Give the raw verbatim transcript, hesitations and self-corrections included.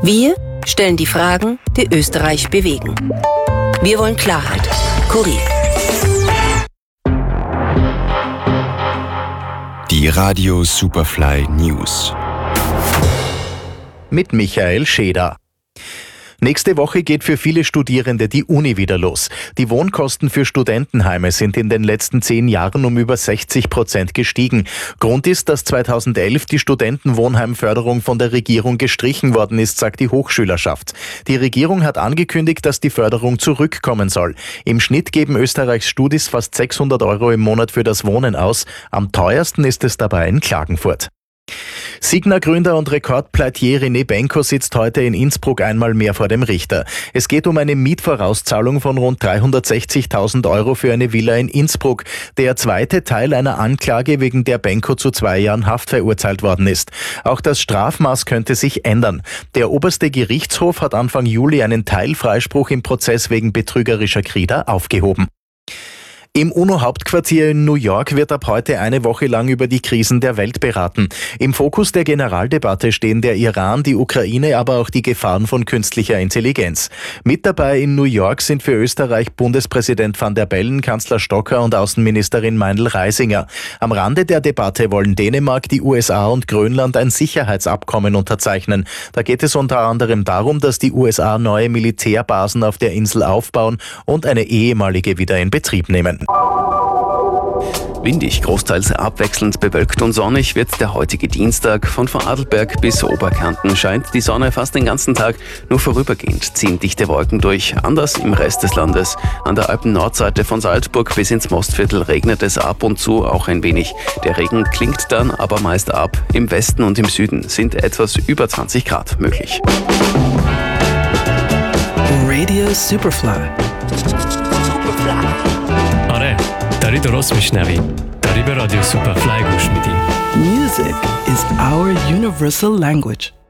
Wir stellen die Fragen, die Österreich bewegen. Wir wollen Klarheit. Kurier. Die Radio Superfly News. Mit Michael Scheder. Nächste Woche geht für viele Studierende die Uni wieder los. Die Wohnkosten für Studentenheime sind in den letzten zehn Jahren um über sechzig Prozent gestiegen. Grund ist, dass zweitausendelf die Studentenwohnheimförderung von der Regierung gestrichen worden ist, sagt die Hochschülerschaft. Die Regierung hat angekündigt, dass die Förderung zurückkommen soll. Im Schnitt geben Österreichs Studis fast sechshundert Euro im Monat für das Wohnen aus. Am teuersten ist es dabei in Klagenfurt. Signa-Gründer und Rekordpleitier René Benko sitzt heute in Innsbruck einmal mehr vor dem Richter. Es geht um eine Mietvorauszahlung von rund dreihundertsechzigtausend Euro für eine Villa in Innsbruck. Der zweite Teil einer Anklage, wegen der Benko zu zwei Jahren Haft verurteilt worden ist. Auch das Strafmaß könnte sich ändern. Der oberste Gerichtshof hat Anfang Juli einen Teilfreispruch im Prozess wegen betrügerischer Krieger aufgehoben. Im UNO-Hauptquartier in New York wird ab heute eine Woche lang über die Krisen der Welt beraten. Im Fokus der Generaldebatte stehen der Iran, die Ukraine, aber auch die Gefahren von künstlicher Intelligenz. Mit dabei in New York sind für Österreich Bundespräsident Van der Bellen, Kanzler Stocker und Außenministerin Meindl-Reisinger. Am Rande der Debatte wollen Dänemark, die U S A und Grönland ein Sicherheitsabkommen unterzeichnen. Da geht es unter anderem darum, dass die U S A neue Militärbasen auf der Insel aufbauen und eine ehemalige wieder in Betrieb nehmen. Windig, großteils abwechselnd bewölkt und sonnig wird der heutige Dienstag. Von Vorarlberg bis Oberkärnten scheint die Sonne fast den ganzen Tag, nur vorübergehend ziehen dichte Wolken durch. Anders im Rest des Landes. An der Alpen-Nordseite von Salzburg bis ins Mostviertel regnet es ab und zu auch ein wenig. Der Regen klingt dann aber meist ab. Im Westen und im Süden sind etwas über zwanzig Grad möglich. Radio Superfly. Superfly. آره داری درست میشنوی داری به رادیو سوپرفلای گوش میدی Music is our universal language.